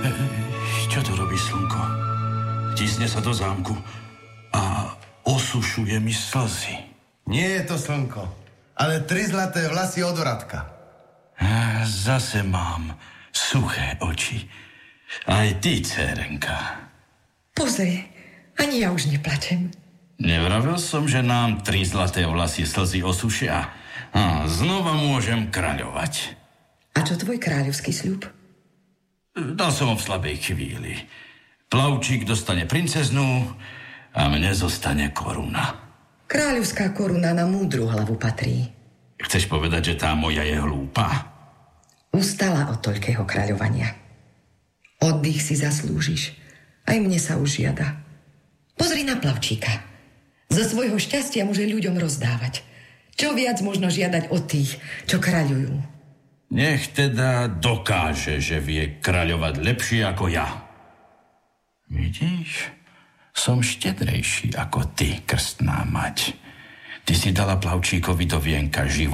Čo to robí slnko? Tisne sa do zámku a osušuje mi slzy. Nie je to slnko, ale 3 zlaté vlasy od Radka. Zase mám suché oči. Aj ty, dcérenka. Pozri, ani ja už neplačem. Nevravil som, že nám 3 zlaté vlasy slzy osušia. Znova môžem kráľovať. A čo tvoj kráľovský sľub? Dal som ho v slabej chvíli. Plavčík dostane princeznú a mne zostane koruna. Kráľovská koruna na múdru hlavu patrí. Chceš povedať, že tá moja je hlúpa? Ustala od toľkého kráľovania. Oddych si zaslúžiš. Aj mne sa už žiada. Pozri na plavčíka. Zo svojho šťastia môže ľuďom rozdávať. Čo viac možno žiadať od tých, čo kráľujú? Nech teda dokáže, že vie kráľovať lepšie ako ja. Vidíš? Som štedrejší ako ty, krstná mať. Ty si dala plavčíkovi do vienka život.